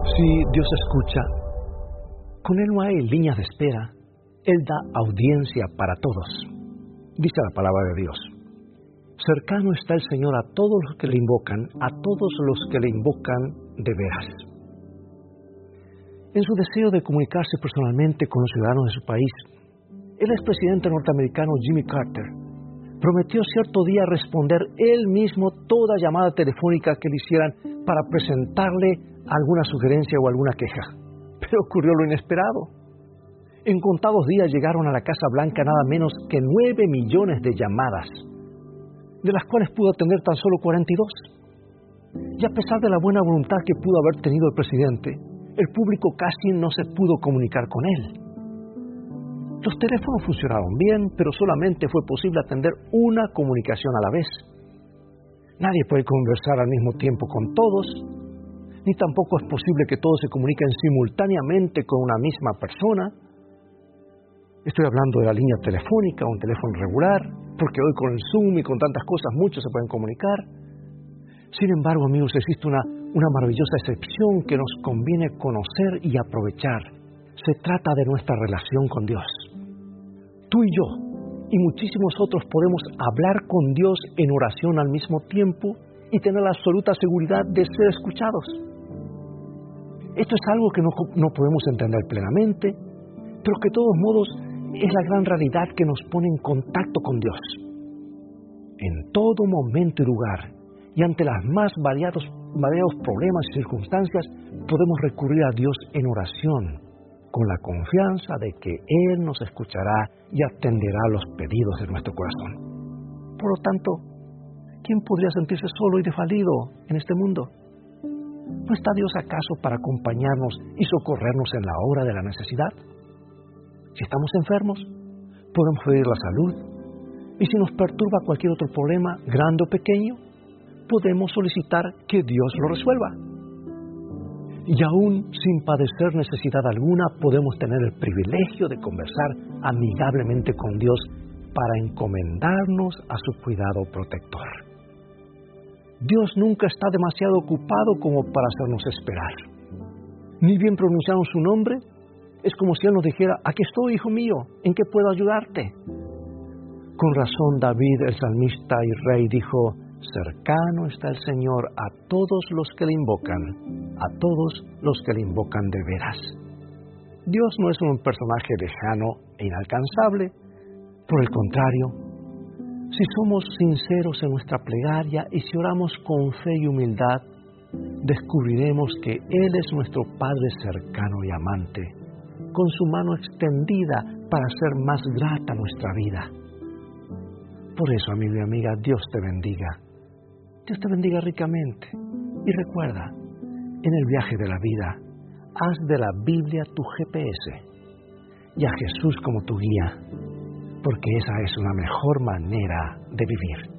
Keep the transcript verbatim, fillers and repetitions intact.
Si Dios escucha, con Él no hay líneas de espera. Él da audiencia para todos. Dice la palabra de Dios: cercano está el Señor a todos los que le invocan, a todos los que le invocan de veras. En su deseo de comunicarse personalmente con los ciudadanos de su país, el expresidente norteamericano Jimmy Carter prometió cierto día responder él mismo toda llamada telefónica que le hicieran para presentarle alguna sugerencia o alguna queja. Pero ocurrió lo inesperado. En contados días llegaron a la Casa Blanca nada menos que nueve millones de llamadas, de las cuales pudo atender tan solo cuarenta y dos. Y a pesar de la buena voluntad que pudo haber tenido el presidente, el público casi no se pudo comunicar con él. Los teléfonos funcionaron bien, pero solamente fue posible atender una comunicación a la vez. Nadie puede conversar al mismo tiempo con todos, ni tampoco es posible que todos se comuniquen simultáneamente con una misma persona. Estoy hablando de la línea telefónica o un teléfono regular, porque hoy con el Zoom y con tantas cosas muchos se pueden comunicar. Sin embargo, amigos, existe una, una maravillosa excepción que nos conviene conocer y aprovechar. Se trata de nuestra relación con Dios. Tú y yo, y muchísimos otros, podemos hablar con Dios en oración al mismo tiempo y tener la absoluta seguridad de ser escuchados. Esto es algo que no, no podemos entender plenamente, pero que de todos modos es la gran realidad que nos pone en contacto con Dios. En todo momento y lugar, y ante los más variados, variados problemas y circunstancias, podemos recurrir a Dios en oración, con la confianza de que Él nos escuchará y atenderá los pedidos de nuestro corazón. Por lo tanto, ¿quién podría sentirse solo y desvalido en este mundo? ¿No está Dios acaso para acompañarnos y socorrernos en la hora de la necesidad? Si estamos enfermos, podemos pedir la salud, y si nos perturba cualquier otro problema, grande o pequeño, podemos solicitar que Dios lo resuelva. Y aún sin padecer necesidad alguna, podemos tener el privilegio de conversar amigablemente con Dios para encomendarnos a su cuidado protector. Dios nunca está demasiado ocupado como para hacernos esperar. Ni bien pronunciamos su nombre, es como si Él nos dijera: aquí estoy, hijo mío, ¿en qué puedo ayudarte? Con razón David, el salmista y rey, dijo: cercano está el Señor a todos los que le invocan, a todos los que le invocan de veras. Dios no es un personaje lejano e inalcanzable. Por el contrario, si somos sinceros en nuestra plegaria y si oramos con fe y humildad, descubriremos que Él es nuestro Padre cercano y amante, con su mano extendida para hacer más grata nuestra vida. Por eso, amigo y amiga, Dios te bendiga. Dios te bendiga ricamente. Y recuerda, en el viaje de la vida, haz de la Biblia tu G P S y a Jesús como tu guía, porque esa es una mejor manera de vivir.